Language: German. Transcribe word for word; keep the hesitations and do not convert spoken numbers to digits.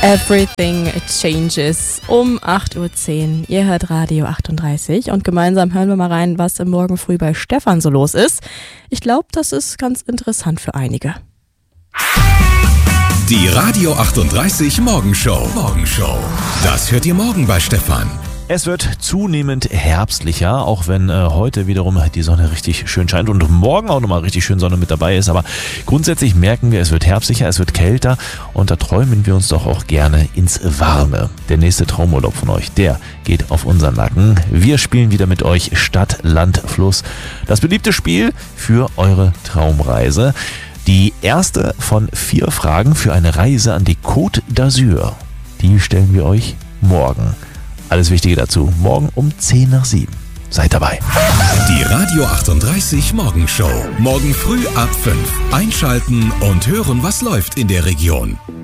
Everything Changes um acht Uhr zehn. Ihr hört Radio achtunddreißig und gemeinsam hören wir mal rein, was im Morgen früh bei Stefan so los ist. Ich glaube, das ist ganz interessant für einige. Die Radio achtunddreißig Morgenshow. Morgenshow. Das hört ihr morgen bei Stefan. Es wird zunehmend herbstlicher, auch wenn äh, heute wiederum die Sonne richtig schön scheint und morgen auch nochmal richtig schön Sonne mit dabei ist. Aber grundsätzlich merken wir, es wird herbstlicher, es wird kälter und da träumen wir uns doch auch gerne ins Warme. Der nächste Traumurlaub von euch, der geht auf unseren Nacken. Wir spielen wieder mit euch Stadt, Land, Fluss. Das beliebte Spiel für eure Traumreise. Die erste von vier Fragen für eine Reise an die Côte d'Azur. Die stellen wir euch morgen. Alles Wichtige dazu, morgen um zehn nach sieben. Seid dabei. Die Radio achtunddreißig Morgenshow. Morgen früh ab fünf. Einschalten und hören, was läuft in der Region.